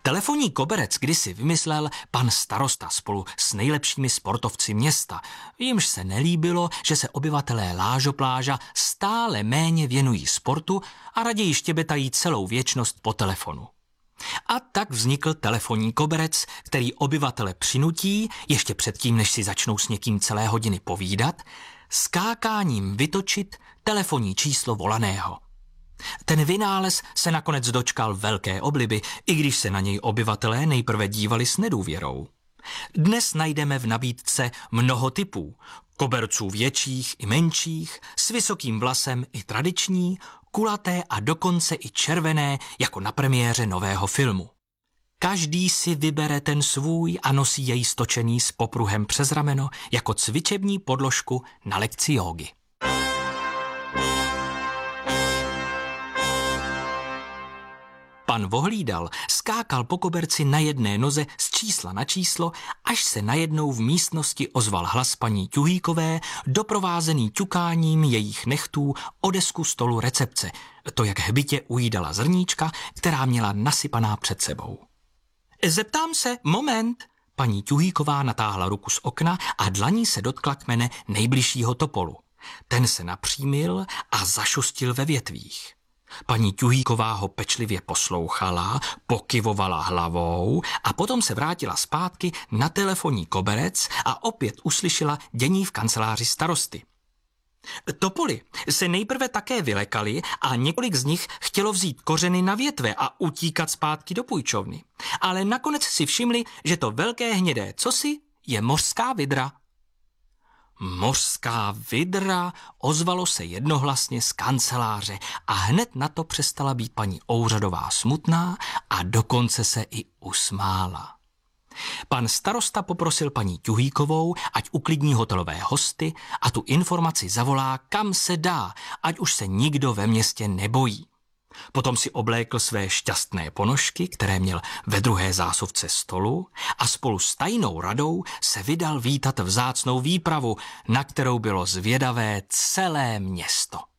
Telefonní koberec kdysi vymyslel pan starosta spolu s nejlepšími sportovci města, jimž se nelíbilo, že se obyvatelé Lážopláža stále méně věnují sportu a raději štěbetají celou věčnost po telefonu. A tak vznikl telefonní koberec, který obyvatele přinutí, ještě předtím, než si začnou s někým celé hodiny povídat, skákáním vytočit telefonní číslo volaného. Ten vynález se nakonec dočkal velké obliby, i když se na něj obyvatelé nejprve dívali s nedůvěrou. Dnes najdeme v nabídce mnoho typů, koberců větších i menších, s vysokým vlasem i tradiční, kulaté a dokonce i červené, jako na premiéře nového filmu. Každý si vybere ten svůj a nosí jej stočený s popruhem přes rameno jako cvičební podložku na lekci jógy. Pan Vohlídal skákal po koberci na jedné noze z čísla na číslo, až se najednou v místnosti ozval hlas paní Ťuhýkové, doprovázený ťukáním jejich nechtů o desku stolu recepce, to jak hbitě ujídala zrníčka, která měla nasypaná před sebou. Zeptám se, moment. Paní Ťuhýková natáhla ruku z okna a dlaní se dotkla kmene nejbližšího topolu. Ten se napřímil a zašustil ve větvích. Paní Ťuhýková ho pečlivě poslouchala, pokyvovala hlavou a potom se vrátila zpátky na telefonní koberec a opět uslyšela dění v kanceláři starosty. Topoly se nejprve také vylekali a několik z nich chtělo vzít kořeny na větve a utíkat zpátky do půjčovny. Ale nakonec si všimli, že to velké hnědé cosi je mořská vydra. Mořská vydra, ozvalo se jednohlasně z kanceláře a hned na to přestala být paní Ouřadová smutná a dokonce se i usmála. Pan starosta poprosil paní Ťuhýkovou, ať uklidní hotelové hosty a tu informaci zavolá, kam se dá, ať už se nikdo ve městě nebojí. Potom si oblékl své šťastné ponožky, které měl ve druhé zásuvce stolu, a spolu s tajnou radou se vydal vítat vzácnou výpravu, na kterou bylo zvědavé celé město.